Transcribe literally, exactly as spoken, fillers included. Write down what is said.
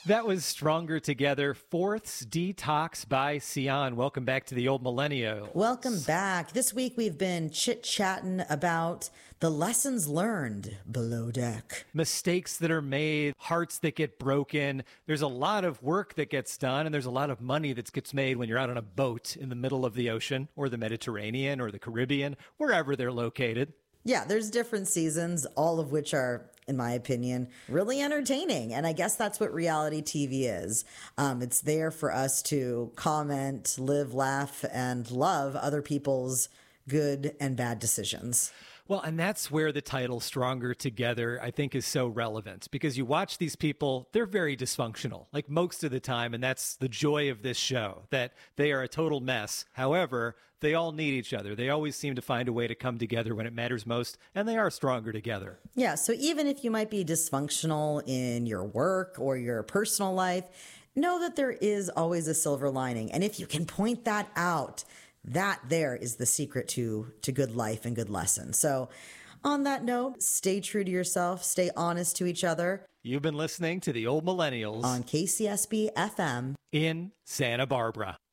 That was Stronger Together, Fourth's Detox by Sion. Welcome back to the Old Millennials. Welcome back. This week we've been chit-chatting about the lessons learned below deck. Mistakes that are made, hearts that get broken. There's a lot of work that gets done, and there's a lot of money that gets made when you're out on a boat in the middle of the ocean or the Mediterranean or the Caribbean, wherever they're located. Yeah, there's different seasons, all of which are, in my opinion, really entertaining. And I guess that's what reality T V is. Um, it's there for us to comment, live, laugh, and love other people's good and bad decisions. Well, and that's where the title Stronger Together, I think, is so relevant, because you watch these people, they're very dysfunctional, like most of the time. And that's the joy of this show, that they are a total mess. However, they all need each other. They always seem to find a way to come together when it matters most, and they are stronger together. Yeah. So even if you might be dysfunctional in your work or your personal life, know that there is always a silver lining. And if you can point that out, that there is the secret to, to good life and good lessons. So on that note, stay true to yourself, stay honest to each other. You've been listening to the Old Millennials on K C S B F M in Santa Barbara.